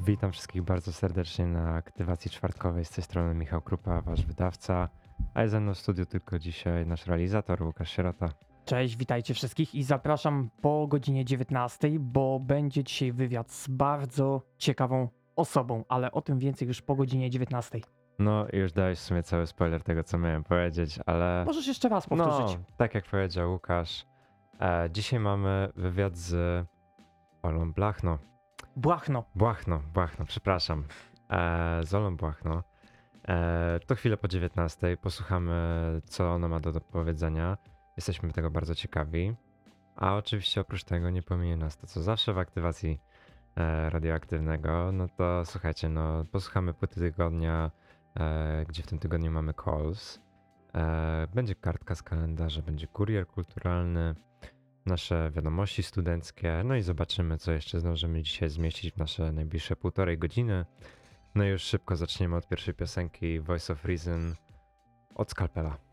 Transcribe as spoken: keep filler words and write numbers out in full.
Witam wszystkich bardzo serdecznie na aktywacji czwartkowej. Z tej strony Michał Krupa, wasz wydawca, a jest ze mną w studiu tylko dzisiaj nasz realizator Łukasz Sierota. Cześć, witajcie wszystkich i zapraszam po godzinie dziewiętnastej, bo będzie dzisiaj wywiad z bardzo ciekawą osobą, ale o tym więcej już po godzinie dziewiętnastej. No i już dałeś w sumie cały spoiler tego, co miałem powiedzieć, ale Możesz jeszcze raz powtórzyć. no, tak jak powiedział Łukasz, e, dzisiaj mamy wywiad z Olą Blachno. Błachno. Błachno, Błachno, przepraszam. E, z Olą Błachno. E, to chwilę po dziewiętnastej posłuchamy, co ona ma do, do powiedzenia. Jesteśmy tego bardzo ciekawi. A oczywiście oprócz tego nie pominie nas to, co zawsze w aktywacji e, radioaktywnego. No to słuchajcie, no posłuchamy płyty tygodnia, e, gdzie w tym tygodniu mamy calls. E, będzie kartka z kalendarza, będzie kurier kulturalny, nasze wiadomości studenckie, no i zobaczymy, co jeszcze zdążymy dzisiaj zmieścić w nasze najbliższe półtorej godziny. No i już szybko zaczniemy od pierwszej piosenki Voice of Reason od Skalpela.